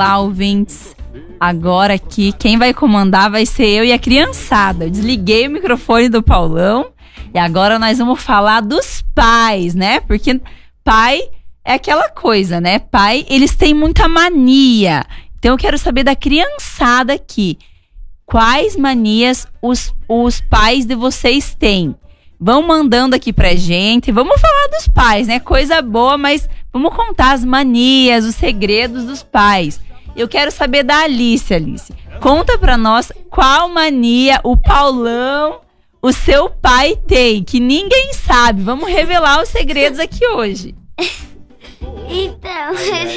Olá, ouvintes. Agora aqui, quem vai comandar vai ser eu e a criançada. Eu desliguei o microfone do Paulão e agora nós vamos falar dos pais, né? Porque pai é aquela coisa, né? Pai, eles têm muita mania. Então eu quero saber da criançada aqui. Quais manias os pais de vocês têm? Vão mandando aqui pra gente. Vamos falar dos pais, né? Coisa boa, mas vamos contar as manias, os segredos dos pais. Eu quero saber da Alice. Alice, conta pra nós qual mania o Paulão, o seu pai, tem, que ninguém sabe. Vamos revelar os segredos aqui hoje. Então,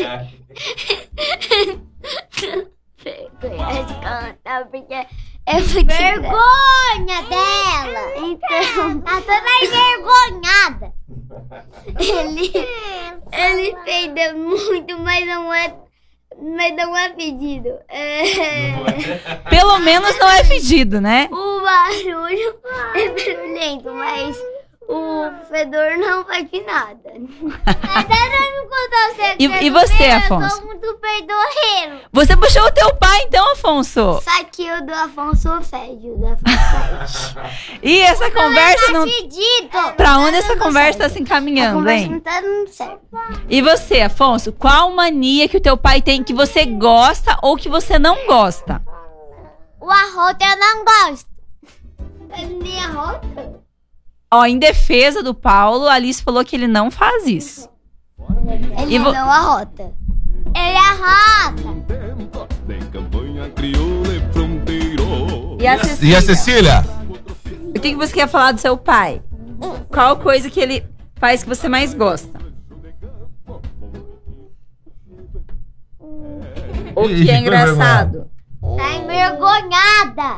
vergonha de contar, porque é muito vergonha dela. Então, ela tá mais vergonhada. Ele peidou muito, mas não é pedido. Pelo menos não é pedido, né? O barulho é barulhento, mas o fedor não faz nada. Até não me contar o segredo. E você, Afonso? Eu sou muito peidorreiro. Você puxou o teu pai, então, Afonso? Só que o do Afonso fede, o do Afonso fede. E essa conversa não... Pedido. Pra onde essa conversa tá se encaminhando, hein? Não tá dando certo. E você, Afonso? Qual mania que o teu pai tem que você gosta ou que você não gosta? O arroto eu não gosto. Ele nem arrota. Ó, em defesa do Paulo, a Alice falou que ele não faz isso. Ele não arrota. Ele arrota. E a Cecília? O que você quer falar do seu pai? Qual coisa que ele faz que você mais gosta? O que é engraçado? Tá envergonhada.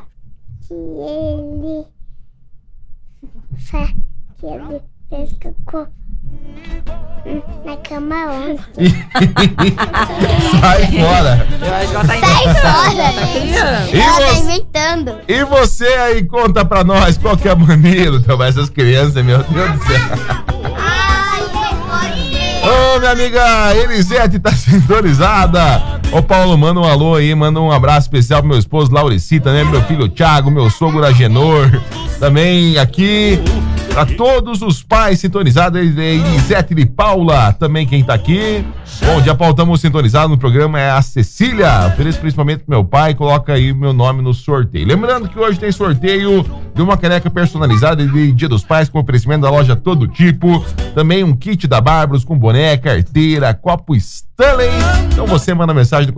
Que ele fez cocô na cama ontem. Sai fora. Sai fora. Ela tá inventando. E você aí, conta pra nós qual que é a mania do teu pai, essas crianças, meu Deus do céu. Ô, minha amiga Elisete tá sintonizada. Ô, Paulo, manda um alô aí, manda um abraço especial pro meu esposo Lauricita, né? Meu filho Thiago, meu sogro Agenor. Também aqui, pra todos os pais sintonizados, Elisete e Paula, também quem tá aqui. Bom dia, Paulo, estamos sintonizados no programa, é a Cecília. Ofereço principalmente pro meu pai, coloca aí meu nome no sorteio. Lembrando que hoje tem sorteio de uma caneca personalizada de Dia dos Pais, com oferecimento da loja Todo Tipo. Também um kit da Bárbaros com boné, carteira, copo Stanley. Então você manda mensagem do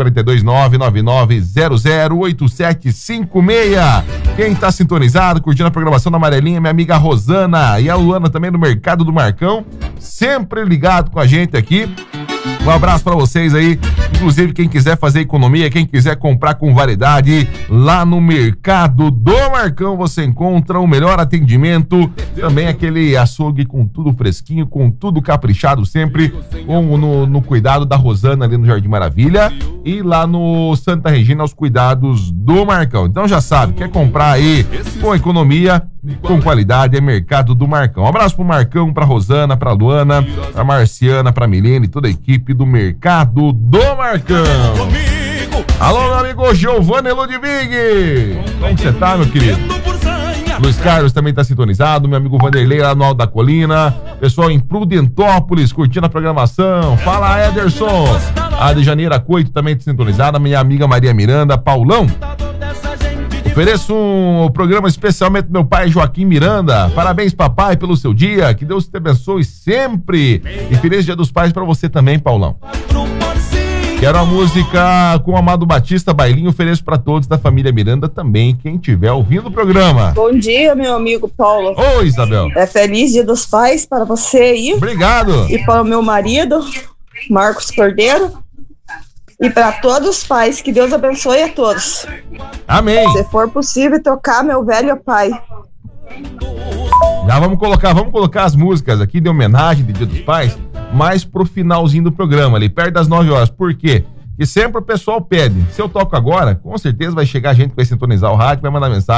429-9900-8756. Quem tá sintonizado, curtindo a programação da Amarelinha, minha amiga Rosana e a Luana também do Mercado do Marcão, sempre ligado com a gente aqui. Um abraço pra vocês aí, inclusive quem quiser fazer economia, quem quiser comprar com variedade, lá no Mercado do Marcão você encontra o melhor atendimento, também aquele açougue com tudo fresquinho, com tudo caprichado sempre, no cuidado da Rosana ali no Jardim Maravilha, e lá no Santa Regina os cuidados do Marcão. Então já sabe, quer comprar aí com economia, com qualidade, é Mercado do Marcão. Um abraço pro Marcão, pra Rosana, pra Luana, pra Marciana, pra Milene e toda a equipe do Mercado do Marcão. Alô, meu amigo Giovanni Ludwig. Como você tá, meu querido? Luiz Carlos também tá sintonizado, meu amigo Vanderlei lá no Alto da Colina, pessoal em Prudentópolis curtindo a programação. Fala, Ederson. A de Janeiro Coito também tá sintonizada, minha amiga Maria Miranda, Paulão. Ofereço um programa especialmente pro meu pai Joaquim Miranda. Parabéns, papai, pelo seu dia. Que Deus te abençoe sempre. E feliz Dia dos Pais pra você também, Paulão. Quero a música com o Amado Batista, Bailinho. Ofereço pra todos da família Miranda também, quem estiver ouvindo o programa. Bom dia, meu amigo Paulo. Oi, Isabel. Feliz Dia dos Pais para você aí. Obrigado. E para o meu marido, Marcos Cordeiro. E para todos os pais, que Deus abençoe a todos. Amém. Se for possível, tocar meu velho pai. Já vamos colocar as músicas aqui de homenagem de Dia dos Pais, mais pro finalzinho do programa, ali perto das 9 horas. Por quê? E sempre o pessoal pede. Se eu toco agora, com certeza vai chegar gente que vai sintonizar o rádio, vai mandar mensagem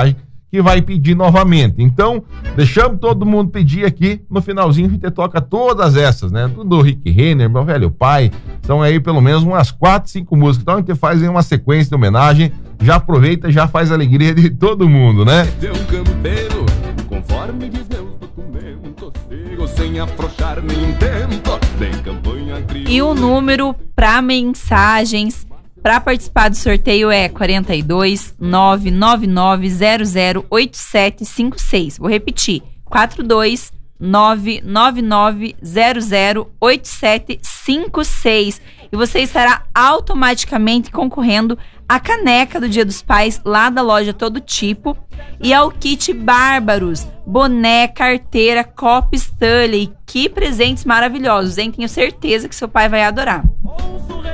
que vai pedir novamente. Então, deixamos todo mundo pedir aqui, no finalzinho a gente toca todas essas, né? Do Rick Renner, Meu Velho Pai, são aí pelo menos umas 4, 5 músicas. Então a gente faz aí uma sequência de homenagem, já aproveita e já faz a alegria de todo mundo, né? Campeiro, conforme diz meus documentos, sigo sem afrouxar nem tento, nem campanha. E o número para mensagens para participar do sorteio é 42 999008756. Vou repetir, 42 999008756. E você estará automaticamente concorrendo à caneca do Dia dos Pais lá da loja Todo Tipo e ao kit Bárbaros, boné, carteira, copo Stanley. Que presentes maravilhosos, hein? Tenho certeza que seu pai vai adorar.